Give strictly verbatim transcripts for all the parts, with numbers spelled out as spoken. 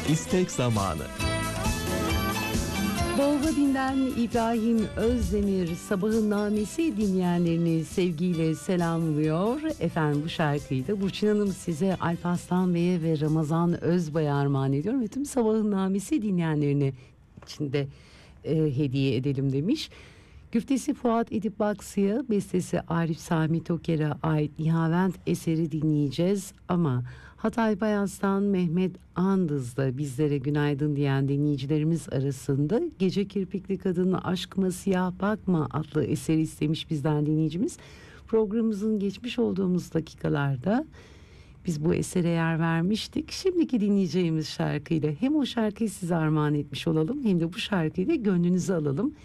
İstek zamanı. Bolvadin'den İbrahim Özdemir Sabahın Namesi dinleyenlerini sevgiyle selamlıyor. Efendim bu şarkıyı da Burçin Hanım size, Alparslan Bey'e ve Ramazan Özbay'a armağan ediyorum. Ve tüm Sabahın Namesi dinleyenlerine içinde e, hediye edelim demiş. Güftesi Fuat Edip Baksu'ya, bestesi Arif Sami Toker'e ait Nihavent eseri dinleyeceğiz. Ama Hatay Bayaz'dan Mehmet Andız da bizlere günaydın diyen dinleyicilerimiz arasında Gece Kirpikli Kadın'la Aşkıma Siyah Bakma adlı eseri istemiş bizden dinleyicimiz. Programımızın geçmiş olduğumuz dakikalarda biz bu esere yer vermiştik. Şimdiki dinleyeceğimiz şarkıyla hem o şarkıyı size armağan etmiş olalım, hem de bu şarkıyla gönlünüzü alalım.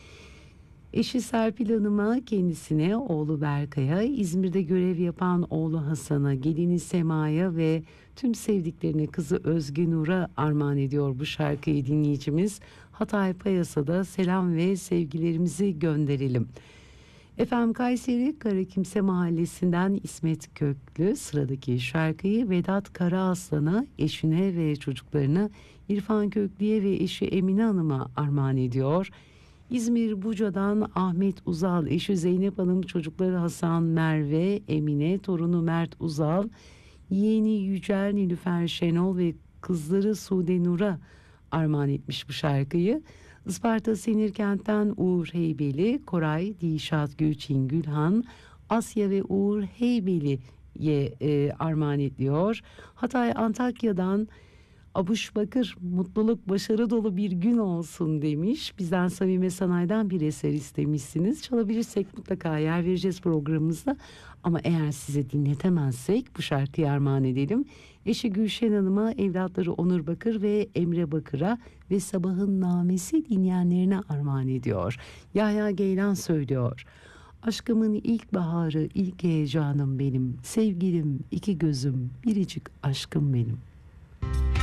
Eşi Serpil Hanım'a, kendisine, oğlu Berkay'a, İzmir'de görev yapan oğlu Hasan'a, gelini Sema'ya ve tüm sevdiklerine kızı Özge Nur'a armağan ediyor bu şarkıyı dinleyicimiz. Hatay Payasa'da selam ve sevgilerimizi gönderelim. Efendim Kayseri Karakimse Mahallesi'nden İsmet Köklü sıradaki şarkıyı Vedat Karaaslan'a, eşine ve çocuklarına, İrfan Köklü'ye ve eşi Emine Hanım'a armağan ediyor. İzmir Buca'dan Ahmet Uzal, eşi Zeynep Hanım, çocukları Hasan, Merve, Emine, torunu Mert Uzal, yeğeni Yücel Nilüfer Şenol ve kızları Sude Nur'a armağan etmiş bu şarkıyı. Isparta Senirkent'ten Uğur Heybeli, Koray, Dişat Gülçin Gülhan, Asya ve Uğur Heybeli'ye e, armağan ediyor. Hatay Antakya'dan Abuş Bakır, mutluluk başarı dolu bir gün olsun demiş. Bizden Samime Sanay'dan bir eser istemişsiniz. Çalabilirsek mutlaka yer vereceğiz programımızda. Ama eğer size dinletemezsek bu şarkıyı armağan edelim. Eşi Gülşen Hanım'a, evlatları Onur Bakır ve Emre Bakır'a ve Sabahın Namesi dinleyenlerine armağan ediyor. Yahya Geylan söylüyor. Aşkımın ilk baharı, ilk heyecanım benim. Sevgilim, iki gözüm, biricik aşkım benim.